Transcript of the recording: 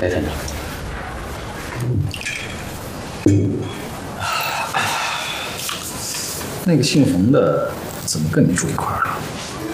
来谈谈。那个姓冯的怎么跟你住一块儿了？